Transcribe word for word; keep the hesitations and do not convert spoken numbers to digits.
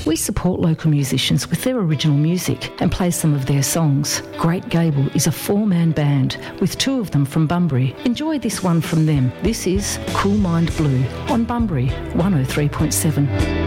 We support local musicians with their original music and play some of their songs. Great Gable is a four-man band with two of them from Bunbury. Enjoy this one from them. This is Cool Mind Blue on Bunbury one oh three point seven.